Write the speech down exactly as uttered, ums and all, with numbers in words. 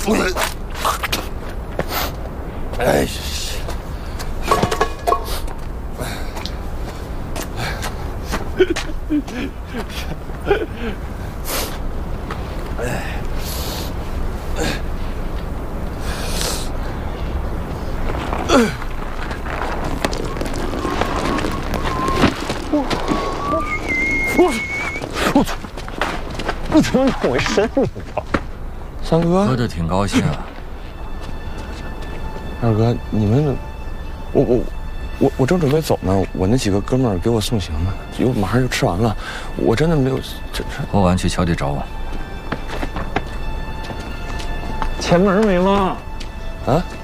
哎。 我我操！你怎么让我一身你操！三哥， 喝得挺高兴啊。 二哥，你们，我我我我正准备走呢，我那几个哥们儿给我送行呢，又马上就吃完了，我真的没有这这。 喝完去桥底找我。 前门没了。 啊？